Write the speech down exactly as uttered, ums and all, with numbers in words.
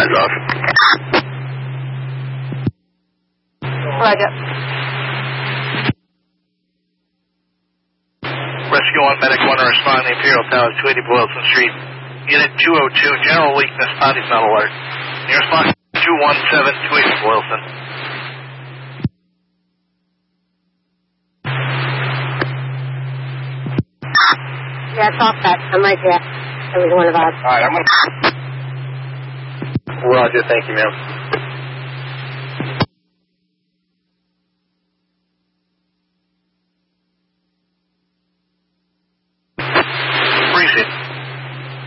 Eyes off. Roger. Rescue one, Medic one to respond to the Imperial Tower, two eighty Boylston Street. Unit two oh two, general weakness, body's not alert. Your response, two one seven, two eighty Boylston. Yeah, it's off that. I'm right there. That was one of ours. All right, I'm going to... Roger, thank you, ma'am.